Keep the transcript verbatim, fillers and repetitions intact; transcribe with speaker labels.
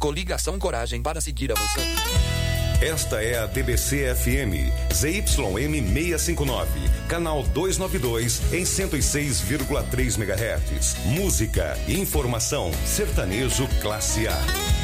Speaker 1: Coligação Coragem para seguir avançando.
Speaker 2: Esta é a D B C F M, Z Y M seiscentos e cinquenta e nove, canal duzentos e noventa e dois, em cento e seis vírgula três megahertz. Música, informação, sertanejo classe A.